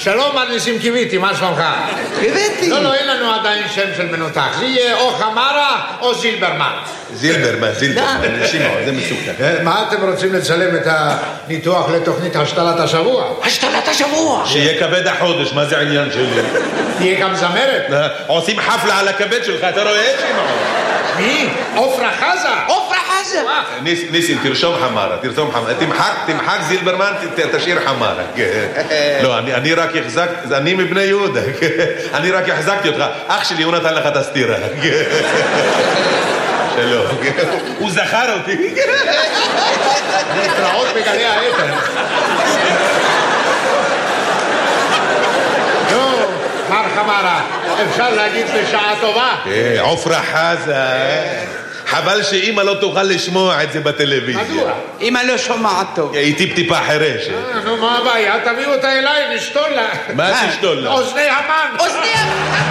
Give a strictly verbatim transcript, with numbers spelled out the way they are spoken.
שלום, מר ניסים קיוויתי, מה שלומך? קיוויתי. לא, לא, אין לנו עדיין שם של מנותח. זה יהיה או חמרה או זילברמן. זילברמן, זילברמן, שמעון, זה מסוכן. מה אתם רוצים לצלם את הניתוח לתוכנית השתלת השבוע? השתלת השבוע. שיהיה כבד החודש, מה זה העניין שלי? תהיה גם זמרת? עושים חפלה על הכבד שלך, אתה רואה, שמעון? מי? עופרה חזה? עופרה חזה. ניסים, תרשום חמרה, תרשום חמרה. תמחק, תמחק זילברמן, תשאיר חמרה. לא, אני רק החזקתי, אני מבני יהודה. אני רק החזקתי אותך. אח שלי, הוא נתן לך את הסתירה. שלום. הוא זכר אותי. להתראות בגלי האתר. נו, מר חמרה, אפשר להגיד בשעה טובה? עופרה חזה. חבל שאמא לא תוכל לשמוע את זה בטלוויזיה. מדוע? אמא לא שומעת טוב. היא טיפ-טיפה חירשת. נו, מה הבעיה? תביאו אותה אליי, נשתול לה. מה תשתול לה? אוזני המן. אוזני המן.